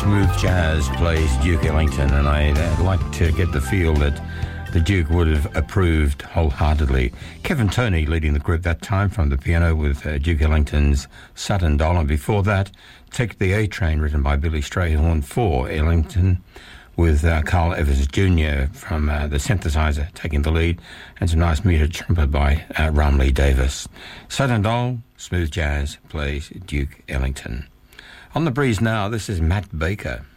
Smooth Jazz plays Duke Ellington, and I'd like to get the feel that the Duke would have approved wholeheartedly. Kevin Toney leading the group that time from the piano with Duke Ellington's Sudden Doll, and before that, Take the A-Train, written by Billy Strayhorn for Ellington, with Carl Evans Jr. from the synthesizer taking the lead, and some nice muted trumpet by Ramlee Davis. Sudden Doll, Smooth Jazz plays Duke Ellington. On the breeze now, this is Matt Baker.